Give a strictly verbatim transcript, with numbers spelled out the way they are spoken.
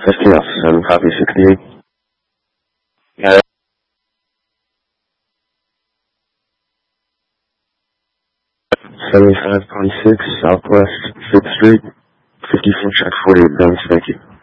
Fifty off seven, copy sixty-eight. Yeah. seventy-five twenty-six Southwest fifth Street, fifty-four check forty-eight, thank you.